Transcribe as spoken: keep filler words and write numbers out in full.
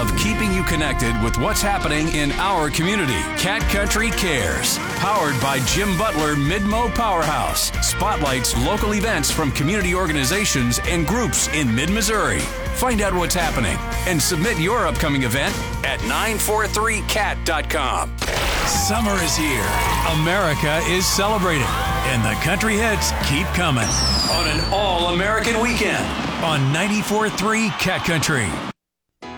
of keeping you connected with what's happening in our community. Cat Country Cares, powered by Jim Butler Mid-Mo Powerhouse, spotlights local events from community organizations and groups in mid-Missouri. Find out what's happening and submit your upcoming event at nine four three cat dot com. Summer is here. America is celebrating. And the country hits keep coming on an all-American weekend on ninety-four point three Cat Country.